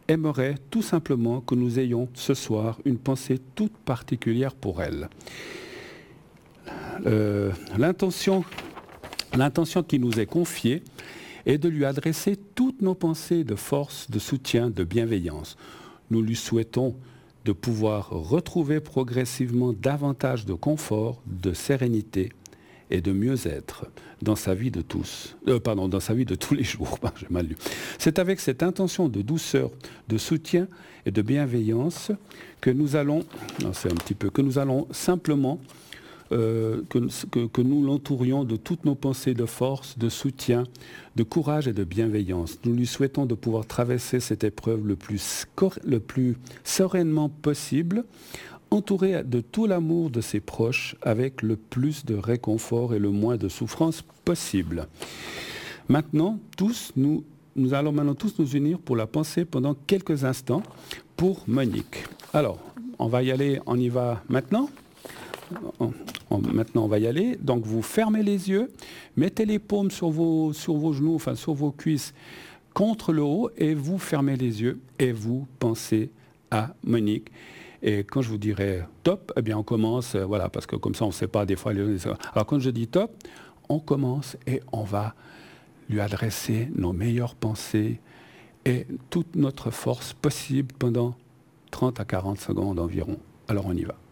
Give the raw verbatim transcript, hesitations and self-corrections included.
aimerait tout simplement que nous ayons ce soir une pensée toute particulière pour elle. Euh, l'intention, l'intention qui nous est confiée est de lui adresser toutes nos pensées de force, de soutien, de bienveillance. Nous lui souhaitons de pouvoir retrouver progressivement davantage de confort, de sérénité et de mieux-être dans sa vie de tous, euh, pardon, dans sa vie de tous les jours. J'ai mal lu. C'est avec cette intention de douceur, de soutien et de bienveillance que nous allons, non, c'est un petit peu, que nous allons simplement Euh, que, que, que nous l'entourions de toutes nos pensées de force, de soutien, de courage et de bienveillance. Nous lui souhaitons de pouvoir traverser cette épreuve le plus, le plus sereinement possible, entouré de tout l'amour de ses proches, avec le plus de réconfort et le moins de souffrance possible. Maintenant, tous, nous, nous allons maintenant tous nous unir pour la penser pendant quelques instants pour Monique. Alors, on va y aller, on y va maintenant. Maintenant, on va y aller. Donc, vous fermez les yeux, mettez les paumes sur vos, sur vos genoux, enfin sur vos cuisses, contre le haut, et vous fermez les yeux et vous pensez à Monique. Et quand je vous dirai top, eh bien, on commence, euh, voilà, parce que comme ça, on ne sait pas des fois. Les... Alors, quand je dis top, on commence et on va lui adresser nos meilleures pensées et toute notre force possible pendant trente à quarante secondes environ. Alors, on y va.